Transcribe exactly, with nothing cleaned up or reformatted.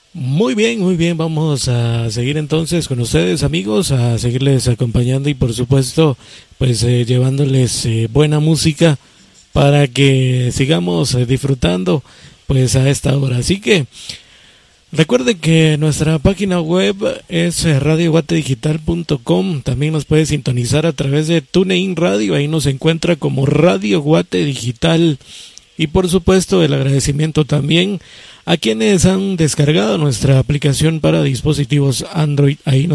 Muy bien, muy bien, vamos a seguir entonces con ustedes amigos, a seguirles acompañando y por supuesto pues eh, llevándoles eh, buena música para que sigamos eh, disfrutando pues a esta hora. Así que recuerde que nuestra página web es eh, radio guate digital punto com, también nos puede sintonizar a través de TuneIn Radio, ahí nos encuentra como Radio Guate Digital. Y por supuesto el agradecimiento también a quienes han descargado nuestra aplicación para dispositivos Android. Ahí nos